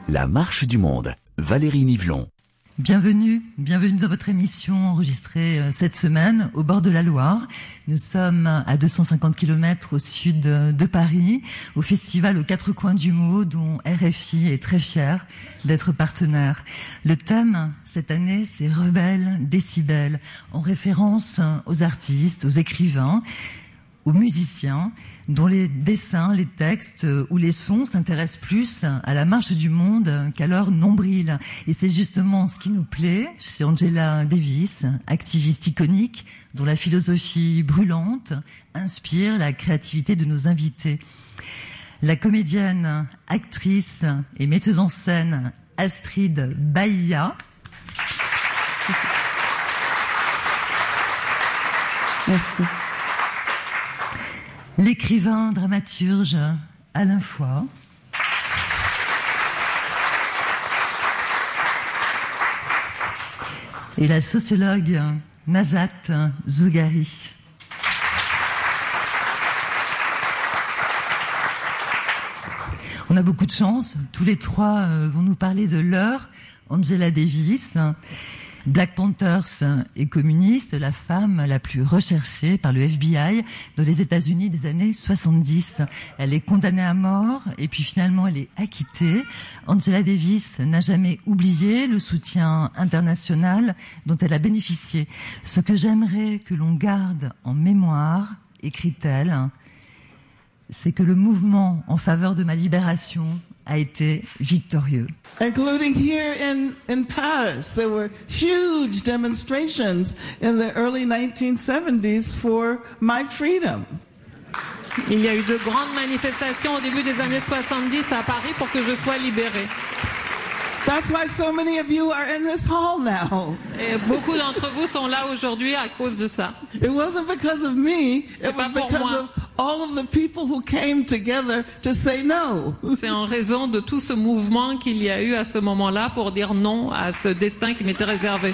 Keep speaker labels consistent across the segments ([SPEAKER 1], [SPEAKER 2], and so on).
[SPEAKER 1] La marche du monde. Valérie Nivelon.
[SPEAKER 2] Bienvenue dans votre émission enregistrée cette semaine au bord de la Loire. Nous sommes à 250 km au sud de Paris, au festival aux quatre coins du mot dont RFI est très fier d'être partenaire. Le thème cette année, c'est Rebelles, décibels, en référence aux artistes, aux écrivains, aux musiciens dont les dessins, les textes ou les sons s'intéressent plus à la marche du monde qu'à leur nombril. Et c'est justement ce qui nous plaît chez Angela Davis, activiste iconique dont la philosophie brûlante inspire la créativité de nos invités. La comédienne, actrice et metteuse en scène Astrid Bahia.
[SPEAKER 3] Merci.
[SPEAKER 2] L'écrivain dramaturge Alain Foix. Et la sociologue Najat Zougari. On a beaucoup de chance. Tous les trois vont nous parler de leur Angela Davis. Black Panthers est communiste, la femme la plus recherchée par le FBI dans les États-Unis des années 70. Elle est condamnée à mort et puis finalement elle est acquittée. Angela Davis n'a jamais oublié le soutien international dont elle a bénéficié. Ce que j'aimerais que l'on garde en mémoire, écrit-elle, c'est que le mouvement en faveur de ma libération a été victorieux.
[SPEAKER 3] Including here in Paris, there were huge demonstrations in the early 1970s for my freedom.
[SPEAKER 4] Il y a eu de grandes manifestations au début des années 70 à Paris pour que je sois libérée.
[SPEAKER 3] That's why so many of you are in this hall now.
[SPEAKER 4] Et beaucoup d'entre vous sont là aujourd'hui à cause de ça.
[SPEAKER 3] It wasn't because of me, it was because of all of the people who came together to say no.
[SPEAKER 4] C'est en raison de tout ce mouvement qu'il y a eu à ce moment-là pour dire non à ce destin qui m'était réservé.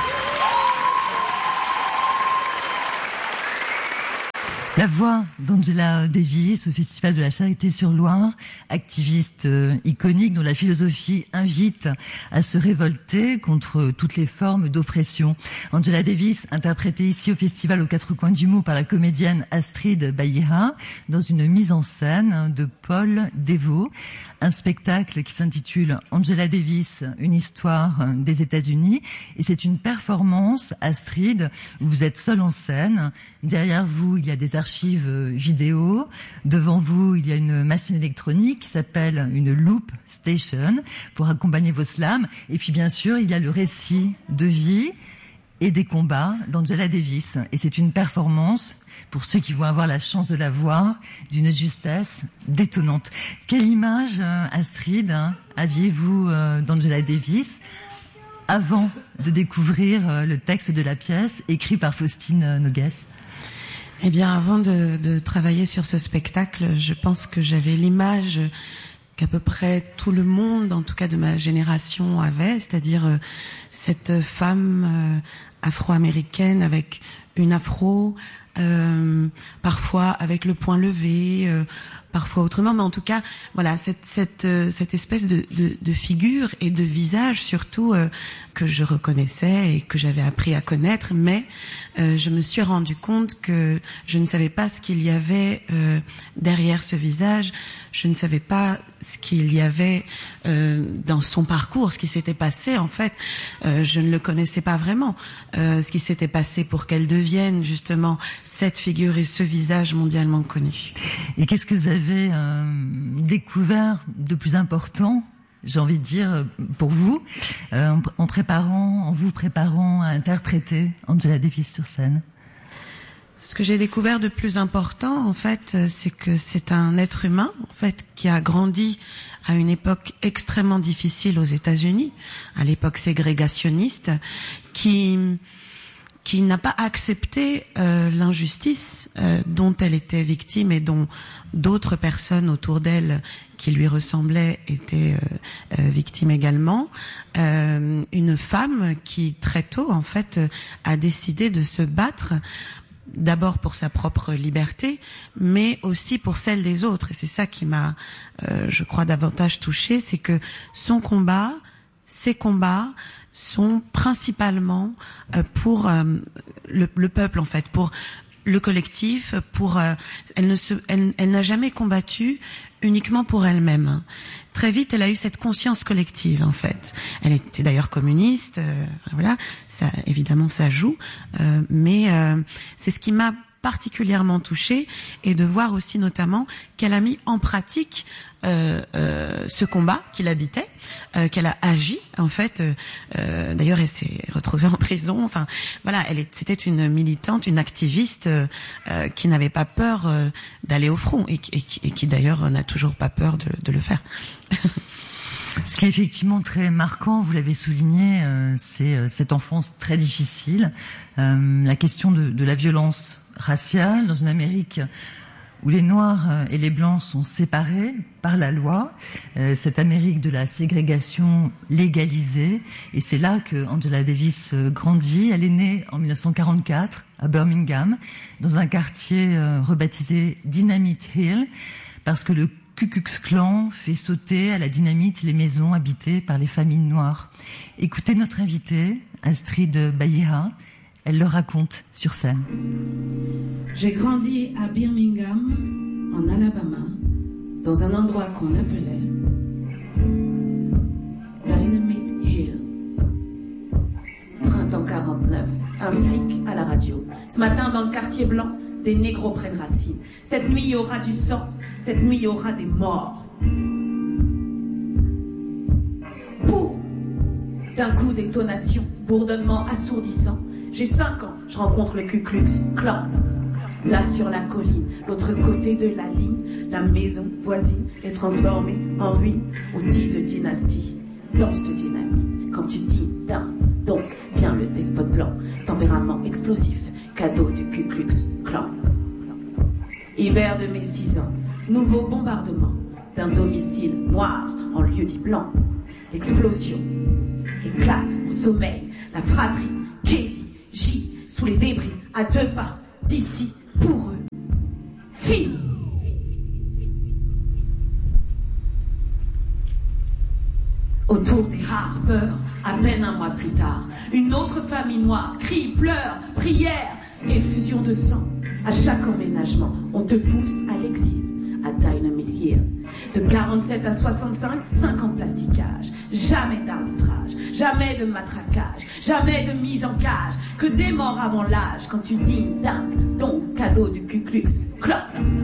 [SPEAKER 2] La voix d'Angela Davis au Festival de la Charité-sur-Loire, activiste iconique dont la philosophie invite à se révolter contre toutes les formes d'oppression. Angela Davis, interprétée ici au Festival aux quatre coins du mot par la comédienne Astrid Bahia, dans une mise en scène de Paul Devaux. Un spectacle qui s'intitule Angela Davis, une histoire des États-Unis. Et c'est une performance, Astrid, où vous êtes seule en scène. Derrière vous, il y a des archives vidéo. Devant vous, il y a une machine électronique qui s'appelle une Loop Station pour accompagner vos slams. Et puis, bien sûr, il y a le récit de vie et des combats d'Angela Davis. Et c'est une performance, pour ceux qui vont avoir la chance de la voir, d'une justesse détonnante. Quelle image, Astrid, aviez-vous d'Angela Davis avant de découvrir le texte de la pièce écrit par Faustine Noguès?
[SPEAKER 5] Eh bien, avant de travailler sur ce spectacle, je pense que j'avais l'image qu'à peu près tout le monde, en tout cas de ma génération, avait, c'est-à-dire cette femme afro-américaine avec une afro, parfois avec le poing levé, parfois autrement, mais en tout cas, voilà, cette espèce de figure et de visage surtout que je reconnaissais et que j'avais appris à connaître, mais je me suis rendu compte que je ne savais pas ce qu'il y avait derrière ce visage, je ne savais pas ce qu'il y avait dans son parcours, ce qui s'était passé en fait, je ne le connaissais pas vraiment, ce qui s'était passé pour qu'elle devienne justement cette figure et ce visage mondialement connu.
[SPEAKER 2] Et qu'est-ce que vous avez découvert de plus important, j'ai envie de dire, pour vous, en vous préparant à interpréter Angela Davis sur scène?
[SPEAKER 5] Ce que j'ai découvert de plus important, en fait, c'est que c'est un être humain, en fait, qui a grandi à une époque extrêmement difficile aux États-Unis, à l'époque ségrégationniste, qui n'a pas accepté l'injustice dont elle était victime et dont d'autres personnes autour d'elle qui lui ressemblaient étaient victimes également. Une femme qui très tôt en fait a décidé de se battre d'abord pour sa propre liberté, mais aussi pour celle des autres. Et c'est ça qui m'a, je crois, davantage touchée, c'est que ses combats sont principalement pour le peuple, en fait, pour le collectif, elle n'a jamais combattu uniquement pour elle-même. Très vite, elle a eu cette conscience collective, en fait. Elle était d'ailleurs communiste, voilà, ça, évidemment, ça joue, mais c'est ce qui m'a particulièrement touchée, et de voir aussi notamment qu'elle a mis en pratique ce combat qui l'habitait, qu'elle a agi en fait. D'ailleurs, elle s'est retrouvée en prison. Enfin, voilà, c'était une militante, une activiste qui n'avait pas peur d'aller au front et qui d'ailleurs n'a toujours pas peur de le faire.
[SPEAKER 2] Ce qui est effectivement très marquant, vous l'avez souligné, c'est cette enfance très difficile, la question de la violence raciale dans une Amérique où les Noirs et les Blancs sont séparés par la loi, cette Amérique de la ségrégation légalisée, et c'est là que Angela Davis grandit. Elle est née en 1944 à Birmingham, dans un quartier rebaptisé Dynamite Hill, parce que le Ku Klux Klan fait sauter à la dynamite les maisons habitées par les familles noires. Écoutez notre invitée, Astrid Bayiha, elle le raconte sur scène.
[SPEAKER 6] J'ai grandi à Birmingham, en Alabama, dans un endroit qu'on appelait Dynamite Hill. Printemps 49, un flic à la radio. Ce matin, dans le quartier blanc, des négros prennent racine. Cette nuit, il y aura du sang. Cette nuit, il y aura des morts. Boum! D'un coup, détonation, bourdonnement assourdissant. J'ai 5 ans, je rencontre le Ku Klux Klan. Là sur la colline, l'autre côté de la ligne, la maison voisine est transformée en ruine, outil de dynastie. Danse de dynamite, quand tu dis d'un, donc vient le despote blanc. Tempérament explosif, cadeau du Ku Klux Klan. Hiver de mes 6 ans, nouveau bombardement d'un domicile noir en lieu dit blanc. L'explosion éclate mon sommeil, la fratrie Kelly gît sous les débris à 2 pas d'ici pour eux. Fini. Autour des Harper, à peine un mois plus tard, une autre famille noire crie, pleure, prière, effusion de sang. À chaque emménagement, on te pousse à l'exil, à Dynamite Hill. De 47 à 65, 5 ans de plasticage. Jamais d'arbitrage, jamais de matraquage, jamais de mise en cage. Que des morts avant l'âge, quand tu dis dingue, donc cadeau du Ku Klux Klan.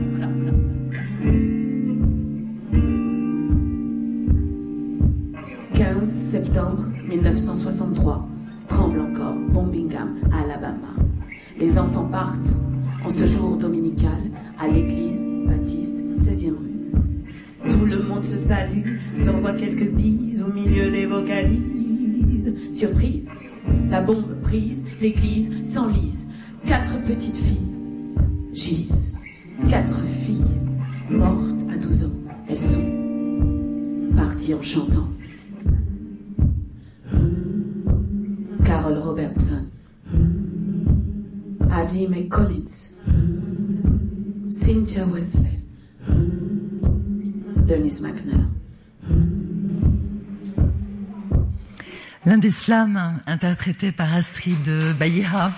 [SPEAKER 6] 15 septembre 1963, tremble encore, Birmingham, Alabama. Les enfants partent en ce jour dominical à l'église baptiste 16e rue. Tout le monde se salue, s'envoie quelques bises au milieu des vocalises. Surprise, la bombe prise, l'église s'enlise. 4 petites filles gisent. 4 filles mortes à 12 ans. Elles sont parties en chantant. Carol Robertson, Addie McCollins, Cynthia Wesley, Denise McNair.
[SPEAKER 2] L'un des slams interprété par Astrid Bayiha.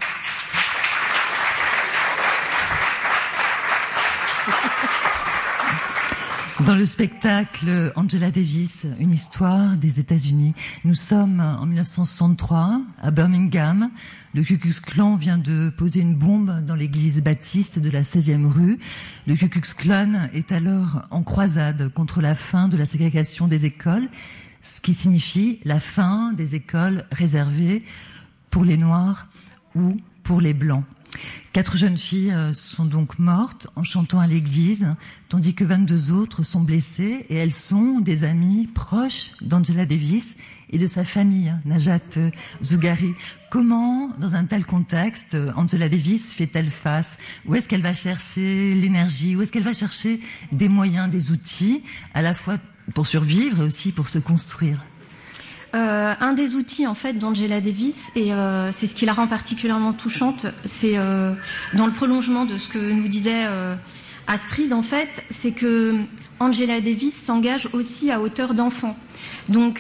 [SPEAKER 2] Dans le spectacle Angela Davis, une histoire des États-Unis. Nous sommes en 1963 à Birmingham. Le Ku Klux Klan vient de poser une bombe dans l'église baptiste de la 16e rue. Le Ku Klux Klan est alors en croisade contre la fin de la ségrégation des écoles, ce qui signifie la fin des écoles réservées pour les Noirs ou pour les Blancs. 4 jeunes filles sont donc mortes en chantant à l'église, tandis que 22 autres sont blessées, et elles sont des amies proches d'Angela Davis et de sa famille, Najat Zougari. Comment, dans un tel contexte, Angela Davis fait-elle face? Où est-ce qu'elle va chercher l'énergie? Où est-ce qu'elle va chercher des moyens, des outils, à la fois pour survivre et aussi pour se construire?
[SPEAKER 7] Un des outils en fait d'Angela Davis, et c'est ce qui la rend particulièrement touchante, c'est dans le prolongement de ce que nous disait Astrid en fait, c'est que Angela Davis s'engage aussi à hauteur d'enfant. Donc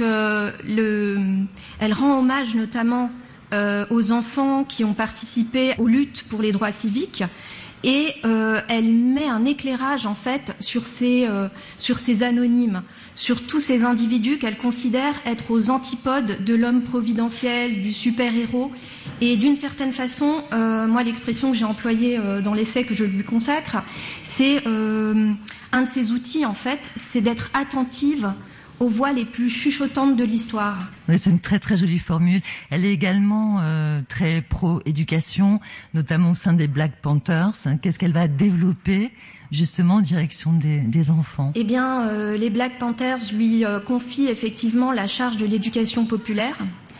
[SPEAKER 7] elle rend hommage notamment aux enfants qui ont participé aux luttes pour les droits civiques. Et elle met un éclairage en fait sur ces anonymes, sur tous ces individus qu'elle considère être aux antipodes de l'homme providentiel, du super-héros. Et d'une certaine façon, moi l'expression que j'ai employée dans l'essai que je lui consacre, c'est un de ces outils en fait, c'est d'être attentive aux voix les plus chuchotantes de l'histoire.
[SPEAKER 2] Oui, c'est une très très jolie formule. Elle est également très pro-éducation, notamment au sein des Black Panthers. Qu'est-ce qu'elle va développer justement en direction des enfants?
[SPEAKER 7] Eh bien, les Black Panthers lui confient effectivement la charge de l'éducation populaire.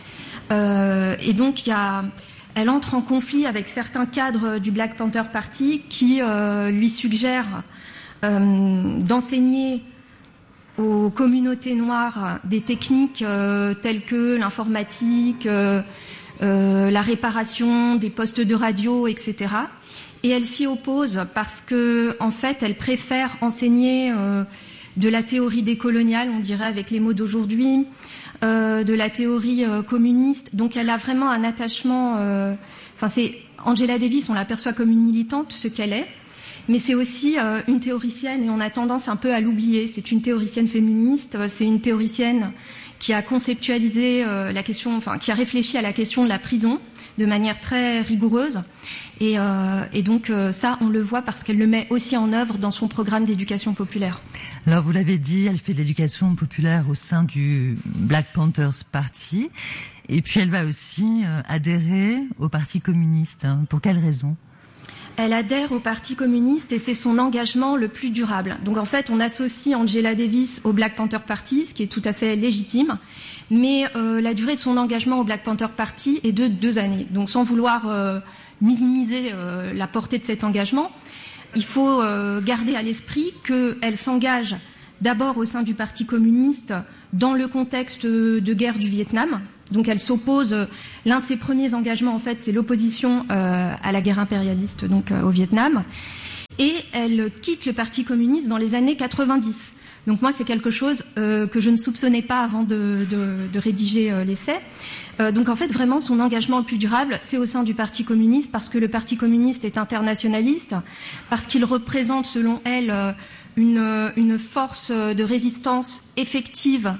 [SPEAKER 7] Et donc, elle entre en conflit avec certains cadres du Black Panther Party qui lui suggèrent d'enseigner aux communautés noires des techniques telles que l'informatique, la réparation des postes de radio, etc. Et elle s'y oppose parce que, en fait, elle préfère enseigner de la théorie décoloniale, on dirait avec les mots d'aujourd'hui, de la théorie communiste. Donc, elle a vraiment un attachement. C'est Angela Davis, on l'aperçoit comme une militante, ce qu'elle est. Mais c'est aussi une théoricienne, et on a tendance un peu à l'oublier. C'est une théoricienne féministe, c'est une théoricienne qui a conceptualisé la question, qui a réfléchi à la question de la prison de manière très rigoureuse. Et donc ça, on le voit parce qu'elle le met aussi en œuvre dans son programme d'éducation populaire.
[SPEAKER 2] Alors vous l'avez dit, elle fait de l'éducation populaire au sein du Black Panthers Party. Et puis elle va aussi adhérer au Parti communiste. Pour quelle raison ?
[SPEAKER 7] Elle adhère au Parti communiste et c'est son engagement le plus durable. Donc en fait, on associe Angela Davis au Black Panther Party, ce qui est tout à fait légitime. Mais la durée de son engagement au Black Panther Party est de 2 années. Donc sans vouloir minimiser la portée de cet engagement, il faut garder à l'esprit qu'elle s'engage d'abord au sein du Parti communiste dans le contexte de guerre du Vietnam. Donc elle s'oppose, l'un de ses premiers engagements en fait, c'est l'opposition à la guerre impérialiste donc au Vietnam. Et elle quitte le Parti communiste dans les années 90. Donc moi c'est quelque chose que je ne soupçonnais pas avant de rédiger l'essai. Donc en fait vraiment son engagement le plus durable c'est au sein du Parti communiste parce que le Parti communiste est internationaliste, parce qu'il représente selon elle une force de résistance effective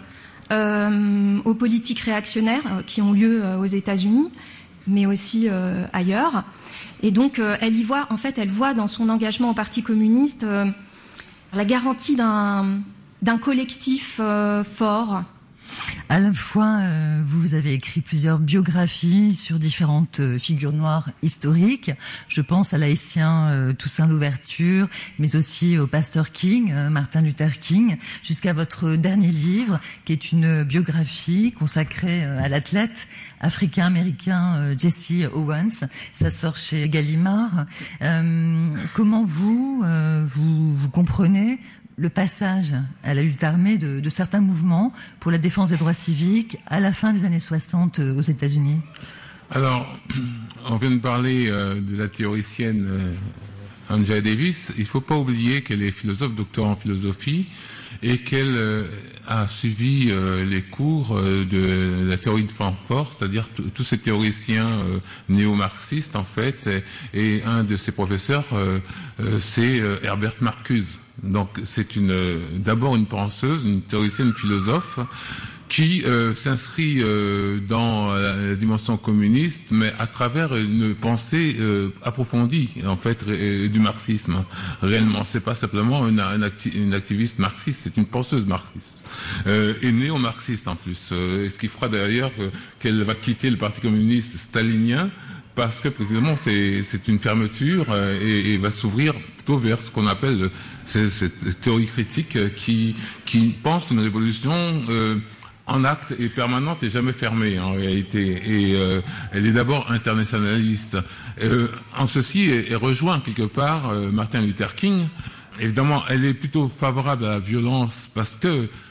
[SPEAKER 7] aux politiques réactionnaires qui ont lieu aux États-Unis, mais aussi ailleurs. Et donc, elle voit dans son engagement au Parti communiste la garantie d'un collectif fort.
[SPEAKER 2] À la fois, vous avez écrit plusieurs biographies sur différentes figures noires historiques. Je pense à l'haïtien Toussaint Louverture, mais aussi au pasteur King, Martin Luther King, jusqu'à votre dernier livre, qui est une biographie consacrée à l'athlète africain-américain Jesse Owens. Ça sort chez Gallimard. Comment vous comprenez le passage à la lutte armée de certains mouvements pour la défense des droits civiques à la fin des années 60 aux États-Unis?
[SPEAKER 8] Alors, on vient de parler de la théoricienne Angela Davis. Il ne faut pas oublier qu'elle est philosophe, docteur en philosophie, et qu'elle a suivi les cours de la théorie de Francfort, c'est-à-dire tous ces théoriciens néo-marxistes en fait, et un de ses professeurs c'est Herbert Marcuse. Donc c'est d'abord une penseuse, une théoricienne, une philosophe qui s'inscrit dans la dimension communiste, mais à travers une pensée approfondie en fait du marxisme. Réellement, c'est pas simplement une activiste marxiste, c'est une penseuse marxiste et néo-marxiste en plus. Ce qui fera d'ailleurs qu'elle va quitter le Parti communiste stalinien, parce que précisément c'est une fermeture et va s'ouvrir plutôt vers ce qu'on appelle cette théorie critique qui pense qu'une révolution en acte et permanente et jamais fermée en réalité. Et elle est d'abord internationaliste. En ceci, elle rejoint quelque part Martin Luther King. Évidemment, elle est plutôt favorable à la violence parce que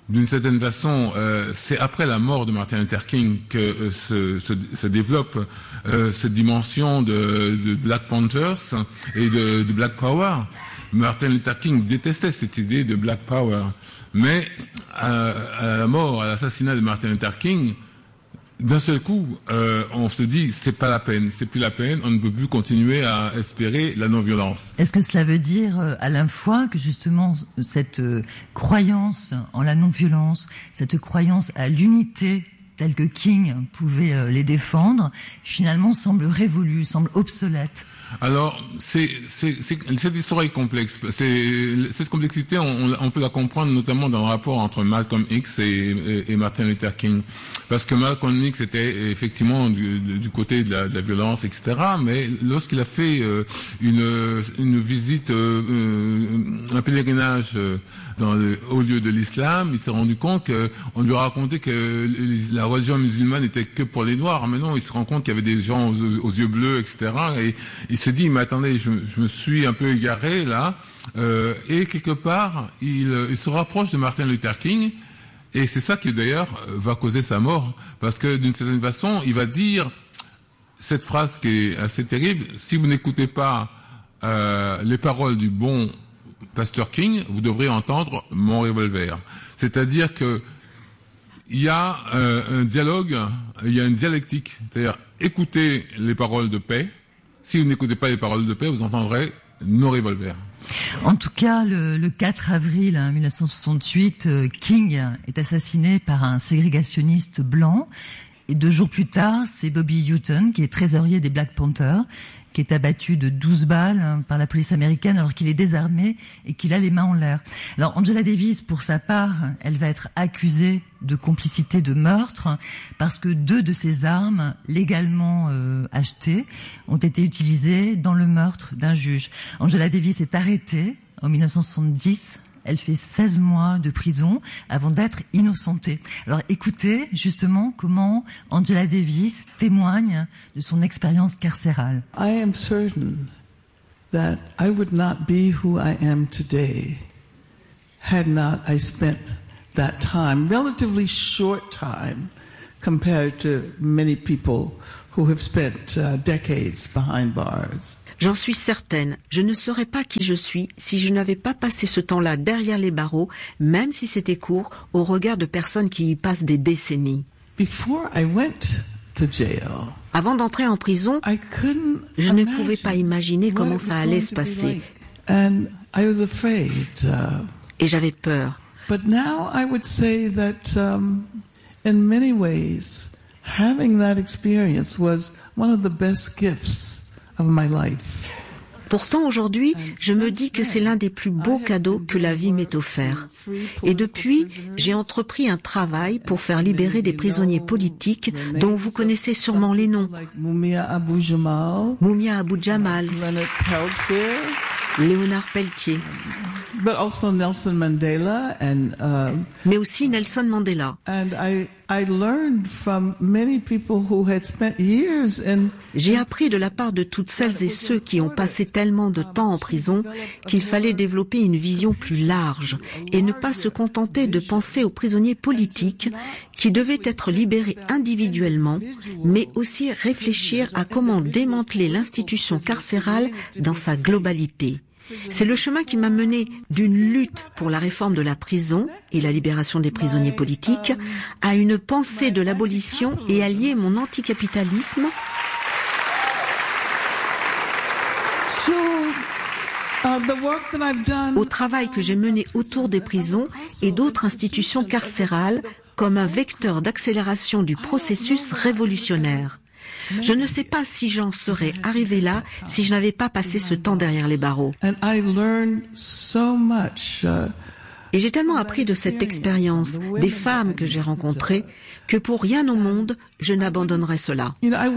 [SPEAKER 8] d'une certaine façon, c'est après la mort de Martin Luther King que se développe cette dimension de Black Panthers et de Black Power. Martin Luther King détestait cette idée de Black Power, mais à la mort, à l'assassinat de Martin Luther King, d'un seul coup, on se dit c'est pas la peine, c'est plus la peine, on ne peut plus continuer à espérer la non-violence.
[SPEAKER 2] Est-ce que cela veut dire à la fois que justement cette croyance en la non-violence, cette croyance à l'unité telle que King pouvait les défendre, finalement semble révolue, semble obsolète?
[SPEAKER 8] Alors, cette histoire est complexe. Cette complexité, on peut la comprendre notamment dans le rapport entre Malcolm X et Martin Luther King. Parce que Malcolm X était effectivement du côté de la violence, etc. Mais lorsqu'il a fait une visite, un pèlerinage dans le haut lieu de l'islam, il s'est rendu compte qu'on lui a raconté que la religion musulmane n'était que pour les noirs. Mais non, il se rend compte qu'il y avait des gens aux yeux bleus, etc. Et il se dit, mais attendez, je me suis un peu égaré là. Et quelque part, il se rapproche de Martin Luther King. Et c'est ça qui d'ailleurs va causer sa mort. Parce que d'une certaine façon, il va dire cette phrase qui est assez terrible. Si vous n'écoutez pas les paroles du bon Pasteur King, vous devrez entendre mon revolver. C'est-à-dire que il y a un dialogue, il y a une dialectique. C'est-à-dire, écoutez les paroles de paix. Si vous n'écoutez pas les paroles de paix, vous entendrez nos revolvers.
[SPEAKER 2] En tout cas, le 4 avril 1968, King est assassiné par un ségrégationniste blanc. Et 2 jours plus tard, c'est Bobby Hutton, qui est trésorier des Black Panthers, qui est abattu de 12 balles par la police américaine alors qu'il est désarmé et qu'il a les mains en l'air. Alors Angela Davis, pour sa part, elle va être accusée de complicité de meurtre parce que 2 de ses armes, légalement achetées, ont été utilisées dans le meurtre d'un juge. Angela Davis est arrêtée en 1970. Elle fait 16 mois de prison avant d'être innocentée. Alors écoutez justement comment Angela Davis témoigne de son expérience carcérale.
[SPEAKER 3] I am certain that I would not be who I am today had not I spent that time, relatively short time compared to many people who have spent decades behind bars.
[SPEAKER 9] J'en suis certaine, je ne serais pas qui je suis si je n'avais pas passé ce temps-là derrière les barreaux, même si c'était court, au regard de personnes qui y passent des décennies.
[SPEAKER 3] Before I went to jail,
[SPEAKER 9] avant d'entrer en prison, je ne pouvais pas imaginer comment ça allait se passer.
[SPEAKER 3] And I was afraid.
[SPEAKER 9] Et j'avais peur.
[SPEAKER 3] But now I would say that in many ways, having that experience was one of the best gifts of my life.
[SPEAKER 9] Pourtant, aujourd'hui, je me dis que c'est l'un des plus beaux cadeaux que la vie m'ait offert. Et depuis, j'ai entrepris un travail pour faire libérer des prisonniers politiques dont vous connaissez sûrement les noms. Mumia Abu-Jamal, Léonard Peltier,
[SPEAKER 3] but also Nelson Mandela
[SPEAKER 9] mais aussi Nelson Mandela.
[SPEAKER 3] And I learned from many people who had spent years in.
[SPEAKER 9] J'ai appris de la part de toutes celles et ceux qui ont passé tellement de temps en prison qu'il fallait développer une vision plus large et ne pas se contenter de penser aux prisonniers politiques qui devaient être libérés individuellement, mais aussi réfléchir à comment démanteler l'institution carcérale dans sa globalité. C'est le chemin qui m'a mené d'une lutte pour la réforme de la prison et la libération des prisonniers politiques à une pensée de l'abolition et à lier mon anticapitalisme au travail que j'ai mené autour des prisons et d'autres institutions carcérales comme un vecteur d'accélération du processus révolutionnaire. Je ne sais pas si j'en serais arrivé là si je n'avais pas passé ce temps derrière les barreaux. Et j'ai tellement appris de cette expérience, des femmes que j'ai rencontrées, que pour rien au monde, je n'abandonnerais cela.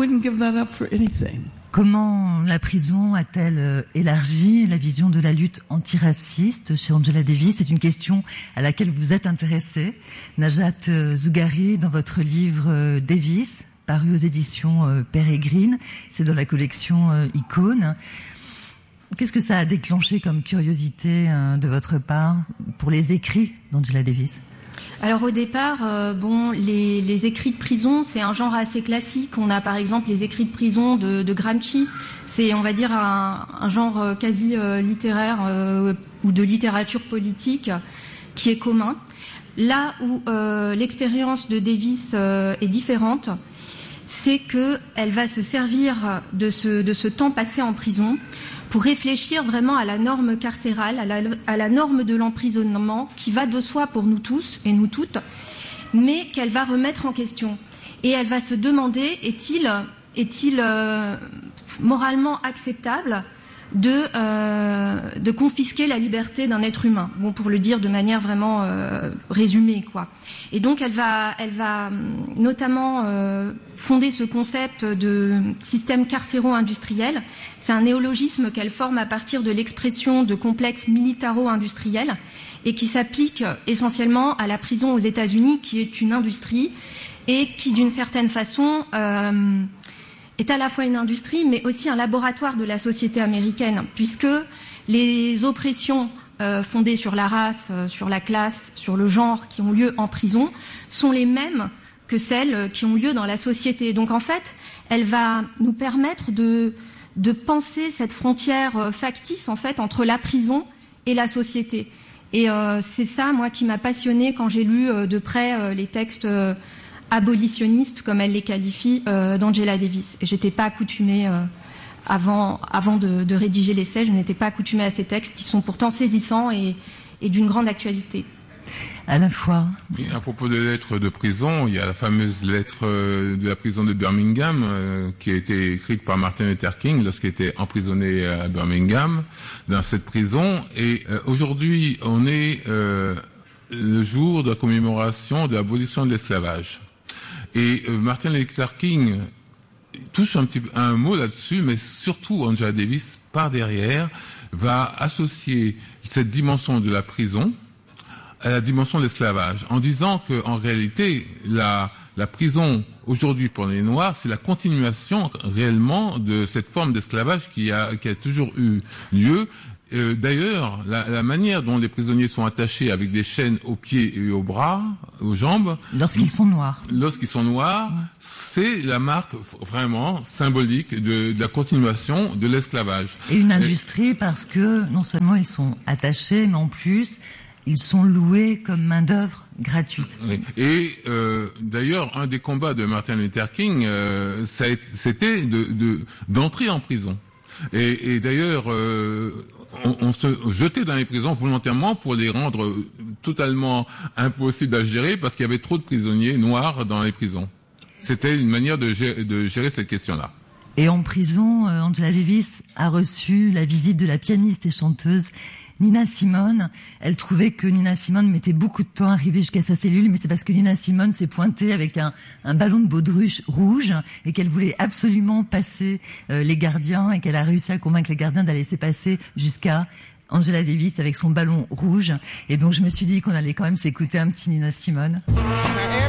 [SPEAKER 2] Comment la prison a-t-elle élargi la vision de la lutte antiraciste chez Angela Davis? C'est une question à laquelle vous êtes intéressée. Najat Zougari, dans votre livre Davis, paru aux éditions Pérégrine, c'est dans la collection Icône. Qu'est-ce que ça a déclenché comme curiosité de votre part pour les écrits d'Angela Davis?
[SPEAKER 7] Alors au départ, les écrits de prison, c'est un genre assez classique. On a par exemple les écrits de prison de Gramsci. C'est, on va dire, un genre quasi littéraire ou de littérature politique qui est commun. Là où l'expérience de Davis est différente, c'est que elle va se servir de ce temps passé en prison pour réfléchir vraiment à la norme carcérale, à la norme de l'emprisonnement qui va de soi pour nous tous et nous toutes, mais qu'elle va remettre en question. Et elle va se demander, est-il moralement acceptable de confisquer la liberté d'un être humain, bon, pour le dire de manière vraiment résumée, quoi. Et donc elle va notamment fonder ce concept de système carcéro-industriel. C'est un néologisme qu'elle forme à partir de l'expression de complexe militaro-industriel et qui s'applique essentiellement à la prison aux États-Unis, qui est une industrie et qui, d'une certaine façon, est à la fois une industrie, mais aussi un laboratoire de la société américaine, puisque les oppressions fondées sur la race, sur la classe, sur le genre qui ont lieu en prison sont les mêmes que celles qui ont lieu dans la société. Donc en fait, elle va nous permettre de penser cette frontière factice en fait entre la prison et la société. Et c'est ça, moi, qui m'a passionnée quand j'ai lu de près les textes abolitionnistes, comme elle les qualifie, d'Angela Davis. Et j'étais pas accoutumée avant de rédiger l'essai, je n'étais pas accoutumée à ces textes qui sont pourtant saisissants et d'une grande actualité.
[SPEAKER 2] À la fois.
[SPEAKER 8] Oui, à propos des lettres de prison, il y a la fameuse lettre de la prison de Birmingham qui a été écrite par Martin Luther King lorsqu'il était emprisonné à Birmingham, dans cette prison. Et aujourd'hui, on est le jour de la commémoration de l'abolition de l'esclavage. Et Martin Luther King touche un mot là-dessus, mais surtout Angela Davis, par derrière, va associer cette dimension de la prison à la dimension de l'esclavage, en disant que en réalité, la prison aujourd'hui pour les Noirs, c'est la continuation réellement de cette forme d'esclavage qui a toujours eu lieu. D'ailleurs, la manière dont les prisonniers sont attachés avec des chaînes aux pieds et aux bras, aux jambes,
[SPEAKER 2] lorsqu'ils sont noirs,
[SPEAKER 8] c'est la marque vraiment symbolique de la continuation de l'esclavage.
[SPEAKER 2] Et une industrie parce que non seulement ils sont attachés, mais en plus ils sont loués comme main-d'œuvre gratuite.
[SPEAKER 8] Oui. Et d'ailleurs, un des combats de Martin Luther King, c'était d'entrer en prison. Et d'ailleurs, on se jetait dans les prisons volontairement pour les rendre totalement impossibles à gérer parce qu'il y avait trop de prisonniers noirs dans les prisons. C'était une manière de gérer cette question-là.
[SPEAKER 2] Et en prison, Angela Davis a reçu la visite de la pianiste et chanteuse Nina Simone. Elle trouvait que Nina Simone mettait beaucoup de temps à arriver jusqu'à sa cellule, mais c'est parce que Nina Simone s'est pointée avec un ballon de baudruche rouge et qu'elle voulait absolument passer les gardiens et qu'elle a réussi à convaincre les gardiens d'aller laisser passer jusqu'à Angela Davis avec son ballon rouge. Et donc je me suis dit qu'on allait quand même s'écouter un petit Nina Simone.